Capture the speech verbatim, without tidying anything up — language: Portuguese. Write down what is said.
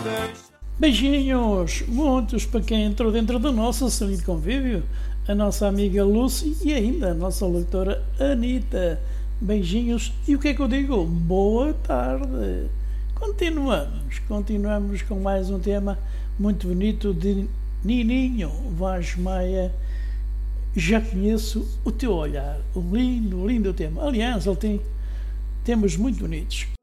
Beijinhos, muitos para quem entrou dentro do nosso salido convívio, a nossa amiga Lucy e ainda a nossa leitora Anita. Beijinhos e o que é que eu digo? Boa tarde. Continuamos, continuamos com mais um tema muito bonito de Nininho Vaz Maia. Já conheço o teu olhar, o lindo, lindo tema. Aliás, ele tem temas muito bonitos.